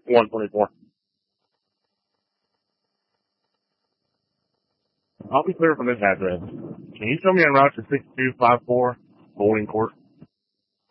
124. I'll be clear from this address. Can you show me en route to 6254 Bowling Court?